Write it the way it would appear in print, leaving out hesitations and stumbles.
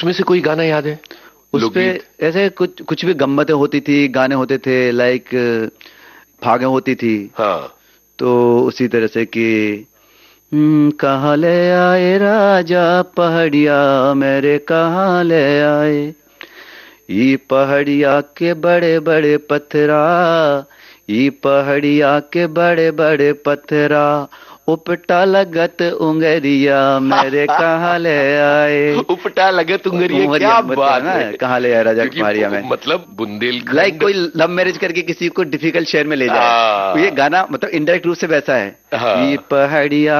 उसमें से कोई गाना याद है? उस पे लोकगीत? ऐसे कुछ कुछ भी गम्मतें होती थी, गाने होते थे, लाइक भागें होती थी। हाँ। तो उसी तरह से कि कहाँ ले आए राजा पहाड़िया मेरे, कहाँ ले आए, ये पहाड़िया के बड़े बड़े पत्थरा, ये पहाड़िया के बड़े बड़े पत्थरा, उपटा लगत उंगरिया मेरे, कहाँ ले आए। उपटा लगत उंगरिया, उंगरिया क्या मतलब है बात ना, है। कहाँ ले आए राजा क्योंकि पहाड़िया में, मतलब लाइक बुंदेलखंड। कोई लव मैरिज करके किसी को डिफिकल्ट शहर में ले जाए, तो ये हाँ। गाना मतलब इनडायरेक्ट रूप से वैसा है। ये हाँ। पहाड़िया